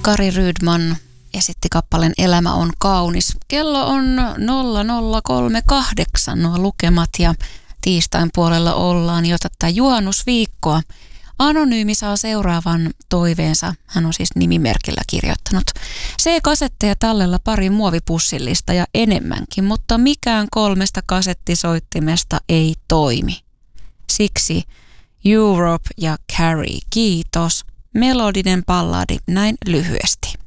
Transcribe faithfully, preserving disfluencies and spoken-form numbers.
Kari Rydman esitti kappaleen Elämä on kaunis. Kello on nolla nolla kolme kahdeksan nuo lukemat ja tiistain puolella ollaan jo tätä juhannusviikkoa. Anonyymi saa seuraavan toiveensa. Hän on siis nimimerkillä kirjoittanut. C-kasetteja tallella pari muovipussillista ja enemmänkin, mutta mikään kolmesta kasettisoittimesta ei toimi. Siksi Europe ja Carrie, kiitos. Melodinen balladi näin lyhyesti.